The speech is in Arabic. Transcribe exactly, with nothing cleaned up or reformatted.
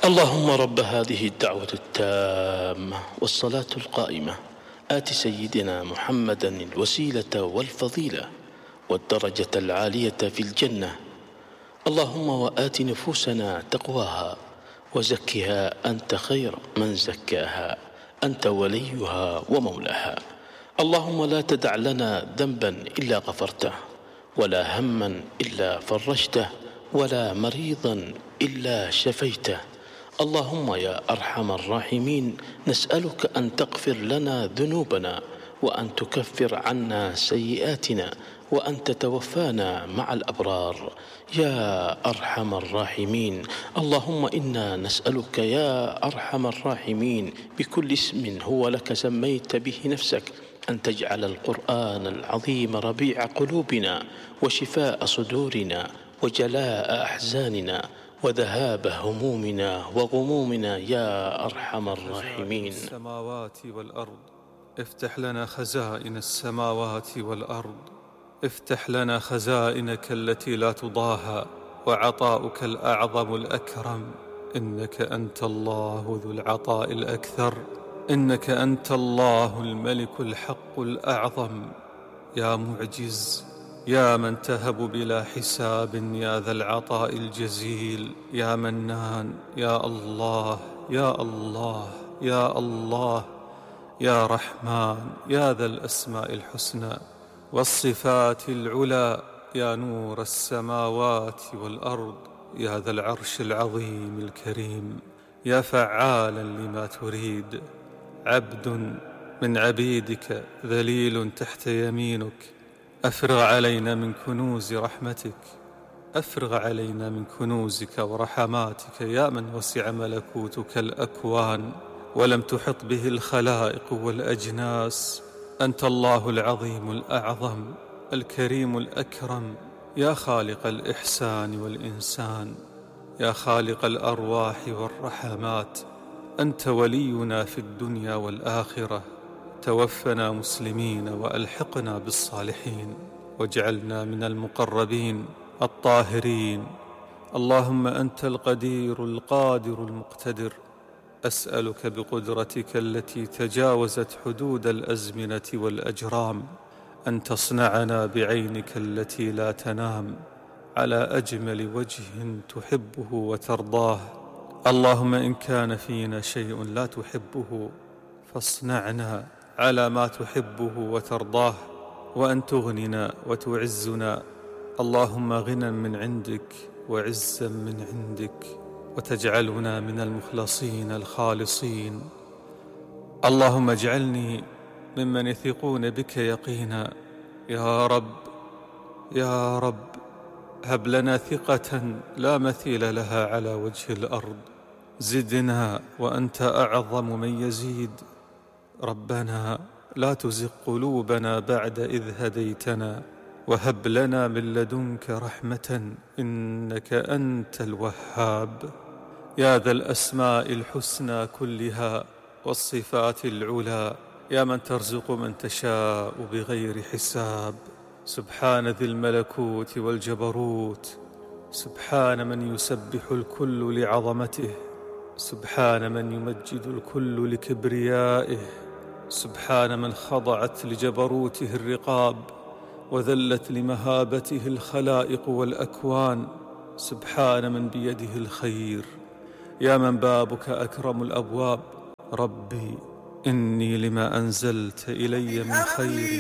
اللهم رب هذه الدعوة التامة والصلاة القائمة آت سيدنا محمدا الوسيلة والفضيلة والدرجة العالية في الجنة. اللهم وآت نفوسنا تقواها وزكها أنت خير من زكاها، أنت وليها ومولاها. اللهم لا تدع لنا ذنبا إلا غفرته، ولا هما إلا فرجته، ولا مريضا إلا شفيته. اللهم يا أرحم الراحمين، نسألك أن تغفر لنا ذنوبنا، وأن تكفر عنا سيئاتنا، وأن تتوفانا مع الأبرار يا أرحم الراحمين. اللهم إنا نسألك يا أرحم الراحمين بكل اسم هو لك سميت به نفسك أن تجعل القرآن العظيم ربيع قلوبنا وشفاء صدورنا وجلاء أحزاننا وذهاب همومنا وغمومنا يا أرحم الراحمين. السماوات والأرض افتح لنا خزائن السماوات والأرض، افتح لنا خزائنك التي لا تضاهى، وعطاؤك الأعظم الأكرم. إنك أنت الله ذو العطاء الأكثر، إنك أنت الله الملك الحق الأعظم. يا معجز، يا من تهب بلا حساب، يا ذا العطاء الجزيل، يا منان، يا الله يا الله يا الله يا رحمن، يا ذا الأسماء الحسنى والصفات العلى، يا نور السماوات والأرض، يا ذا العرش العظيم الكريم، يا فعالا لما تريد. عبد من عبيدك ذليل تحت يمينك، أفرغ علينا من كنوز رحمتك، أفرغ علينا من كنوزك ورحماتك، يا من وسع ملكوتك الأكوان ولم تحط به الخلائق والأجناس. أنت الله العظيم الأعظم الكريم الأكرم، يا خالق الإحسان والإنسان، يا خالق الأرواح والرحمات. أنت ولينا في الدنيا والآخرة، توفنا مسلمين وألحقنا بالصالحين، واجعلنا من المقربين الطاهرين. اللهم أنت القدير القادر المقتدر، أسألك بقدرتك التي تجاوزت حدود الأزمنة والأجرام أن تصنعنا بعينك التي لا تنام على أجمل وجه تحبه وترضاه. اللهم إن كان فينا شيء لا تحبه فاصنعنا على ما تحبه وترضاه، وأن تغننا وتعزنا. اللهم غنى من عندك وعزا من عندك، وتجعلنا من المخلصين الخالصين. اللهم اجعلني ممن يثقون بك يقينا. يا رب يا رب هب لنا ثقة لا مثيل لها على وجه الأرض. زدنا وأنت أعظم من يزيد. ربنا لا تزغ قلوبنا بعد إذ هديتنا، وهب لنا من لدنك رحمة إنك أنت الوهاب. يا ذا الأسماء الحسنى كلها والصفات العلى، يا من ترزق من تشاء بغير حساب. سبحان ذي الملكوت والجبروت، سبحان من يسبح الكل لعظمته، سبحان من يمجد الكل لكبريائه، سبحان من خضعت لجبروته الرقاب وذلت لمهابته الخلائق والأكوان، سبحان من بيده الخير، يا من بابك أكرم الأبواب. ربي إني لما أنزلت إلي من خير